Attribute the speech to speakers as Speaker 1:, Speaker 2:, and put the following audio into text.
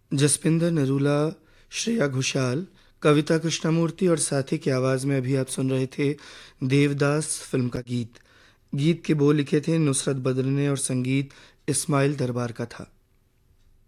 Speaker 1: जसपिंदर नरूला, श्रेया घोषाल, कविता कृष्णमूर्ति और साथी की आवाज़ में अभी आप सुन रहे थे देवदास फिल्म का गीत। गीत के बोल लिखे थे नुसरत बद्र ने और संगीत इस्माइल दरबार का था।